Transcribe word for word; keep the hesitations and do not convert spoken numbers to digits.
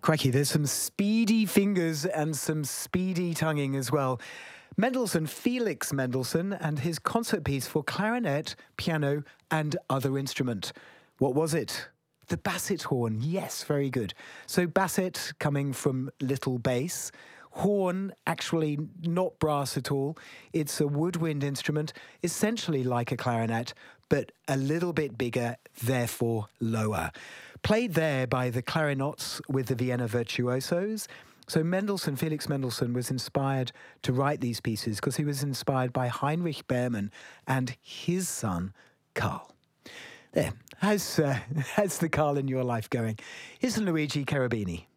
Crikey, there's some speedy fingers and some speedy tonguing as well. Mendelssohn, Felix Mendelssohn, and his concert piece for clarinet, piano, and other instrument. What was it? The basset horn. Yes, very good. So basset coming from little bass. Horn, actually not brass at all. It's a woodwind instrument, essentially like a clarinet, but a little bit bigger, therefore lower. Played there by the Clarinots with the Vienna Virtuosos. So Mendelssohn, Felix Mendelssohn, was inspired to write these pieces because he was inspired by Heinrich Behrmann and his son, Carl. There, how's, uh, how's the Carl in your life going? Here's Luigi Cherubini.